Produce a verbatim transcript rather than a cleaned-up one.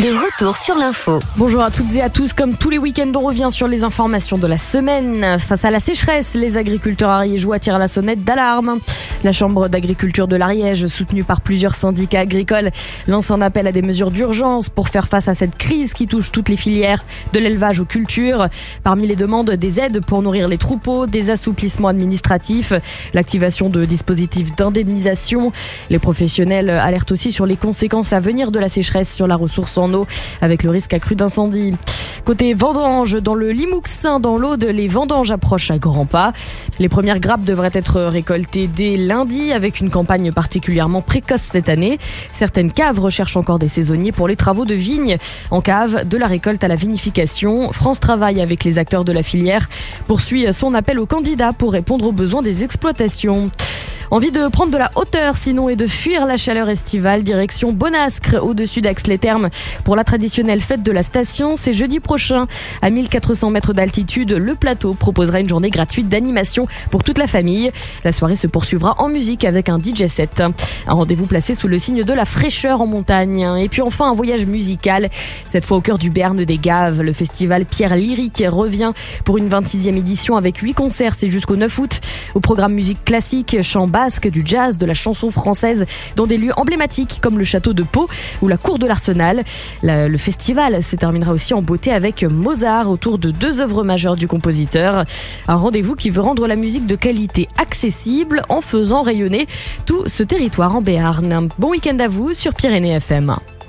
Le retour sur l'info. Bonjour à toutes et à tous. Comme tous les week-ends, on revient sur les informations de la semaine. Face à la sécheresse, les agriculteurs ariégeois tirent la sonnette d'alarme. La Chambre d'agriculture de l'Ariège, soutenue par plusieurs syndicats agricoles, lance un appel à des mesures d'urgence pour faire face à cette crise qui touche toutes les filières, de l'élevage aux cultures. Parmi les demandes, des aides pour nourrir les troupeaux, des assouplissements administratifs, l'activation de dispositifs d'indemnisation. Les professionnels alertent aussi sur les conséquences à venir de la sécheresse sur la ressource en eau, avec le risque accru d'incendie. Côté vendanges, dans le Limousin, dans l'Aude, les vendanges approchent à grands pas. Les premières grappes devraient être récoltées dès lundi, avec une campagne particulièrement précoce cette année. Certaines caves recherchent encore des saisonniers pour les travaux de vigne. En cave, de la récolte à la vinification, France Travail, avec les acteurs de la filière, poursuit son appel aux candidats pour répondre aux besoins des exploitations. Envie de prendre de la hauteur sinon et de fuir la chaleur estivale, direction Bonascre, au-dessus d'Ax-les-Thermes. Pour la traditionnelle fête de la station, c'est jeudi prochain. À mille quatre cents mètres d'altitude, le plateau proposera une journée gratuite d'animation pour toute la famille. La soirée se poursuivra en musique avec un D J set. Un rendez-vous placé sous le signe de la fraîcheur en montagne. Et puis enfin, un voyage musical. Cette fois au cœur du Béarn des Gaves, le festival Pierre Lyrique revient pour une vingt-sixième édition avec huit concerts. C'est jusqu'au neuf août. Au programme musique classique, chant basque, du jazz, de la chanson française, dans des lieux emblématiques comme le château de Pau ou la cour de l'Arsenal. La, le festival se terminera aussi en beauté avec Mozart autour de deux œuvres majeures du compositeur. Un rendez-vous qui veut rendre la musique de qualité accessible en faisant rayonner tout ce territoire en Béarn. Bon week-end à vous sur Pyrénées F M.